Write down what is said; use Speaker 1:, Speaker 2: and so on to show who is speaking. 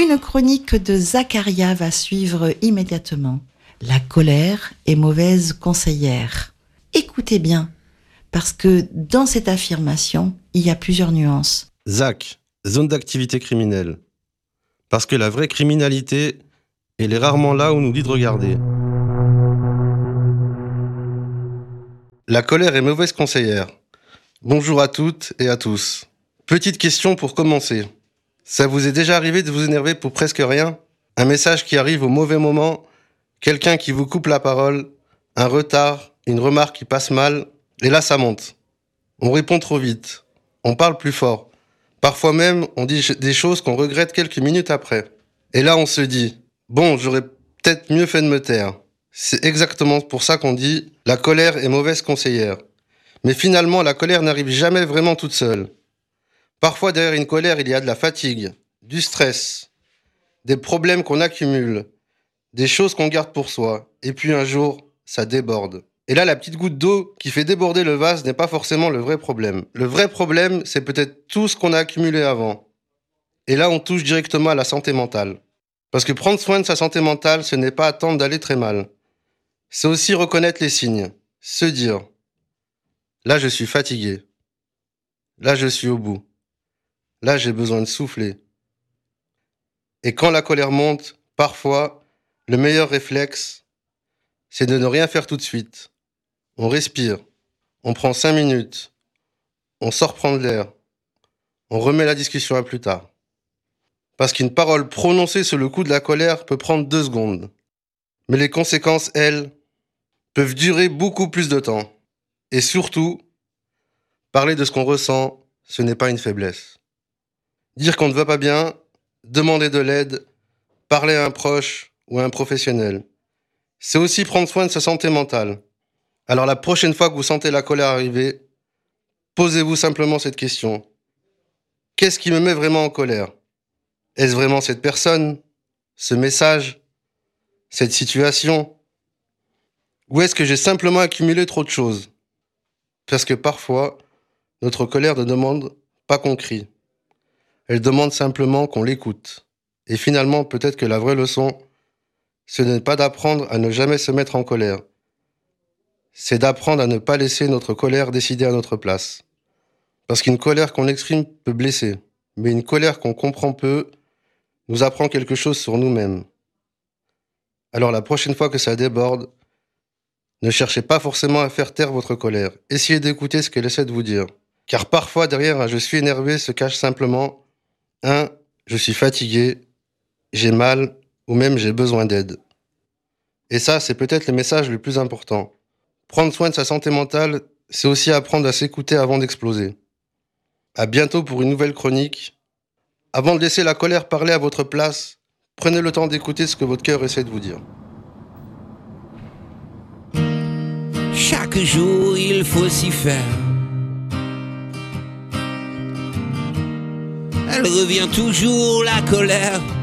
Speaker 1: Une chronique de Zacharia va suivre immédiatement. La colère est mauvaise conseillère. Écoutez bien, parce que dans cette affirmation, il y a plusieurs nuances.
Speaker 2: ZAC, zone d'activité criminelle. Parce que la vraie criminalité, elle est rarement là où on nous dit de regarder. La colère est mauvaise conseillère. Bonjour à toutes et à tous. Petite question pour commencer. Ça vous est déjà arrivé de vous énerver pour presque rien ? Un message qui arrive au mauvais moment, quelqu'un qui vous coupe la parole, un retard, une remarque qui passe mal, et là ça monte. On répond trop vite, on parle plus fort. Parfois même, on dit des choses qu'on regrette quelques minutes après. Et là on se dit, bon, j'aurais peut-être mieux fait de me taire. C'est exactement pour ça qu'on dit, la colère est mauvaise conseillère. Mais finalement, la colère n'arrive jamais vraiment toute seule. Parfois, derrière une colère, il y a de la fatigue, du stress, des problèmes qu'on accumule, des choses qu'on garde pour soi, et puis un jour, ça déborde. Et là, la petite goutte d'eau qui fait déborder le vase n'est pas forcément le vrai problème. Le vrai problème, c'est peut-être tout ce qu'on a accumulé avant. Et là, on touche directement à la santé mentale. Parce que prendre soin de sa santé mentale, ce n'est pas attendre d'aller très mal. C'est aussi reconnaître les signes, se dire « Là, je suis fatigué. Là, je suis au bout. Là, j'ai besoin de souffler. » Et quand la colère monte, parfois, le meilleur réflexe, c'est de ne rien faire tout de suite. On respire, on prend 5 minutes, on sort prendre l'air, on remet la discussion à plus tard. Parce qu'une parole prononcée sur le coup de la colère peut prendre 2 secondes. Mais les conséquences, elles, peuvent durer beaucoup plus de temps. Et surtout, parler de ce qu'on ressent, ce n'est pas une faiblesse. Dire qu'on ne va pas bien, demander de l'aide, parler à un proche ou à un professionnel. C'est aussi prendre soin de sa santé mentale. Alors la prochaine fois que vous sentez la colère arriver, posez-vous simplement cette question. Qu'est-ce qui me met vraiment en colère ? Est-ce vraiment cette personne, ce message, cette situation ? Ou est-ce que j'ai simplement accumulé trop de choses ? Parce que parfois, notre colère ne demande pas qu'on crie. Elle demande simplement qu'on l'écoute. Et finalement, peut-être que la vraie leçon, ce n'est pas d'apprendre à ne jamais se mettre en colère. C'est d'apprendre à ne pas laisser notre colère décider à notre place. Parce qu'une colère qu'on exprime peut blesser, mais une colère qu'on comprend peu nous apprend quelque chose sur nous-mêmes. Alors la prochaine fois que ça déborde, ne cherchez pas forcément à faire taire votre colère. Essayez d'écouter ce qu'elle essaie de vous dire. Car parfois, derrière un « je suis énervé » se cache simplement un « je suis fatigué », j'ai mal ou même j'ai besoin d'aide. Et ça, c'est peut-être le message le plus important. Prendre soin de sa santé mentale, c'est aussi apprendre à s'écouter avant d'exploser. À bientôt pour une nouvelle chronique. Avant de laisser la colère parler à votre place, prenez le temps d'écouter ce que votre cœur essaie de vous dire.
Speaker 3: Chaque jour, il faut s'y faire. Elle revient toujours, la colère.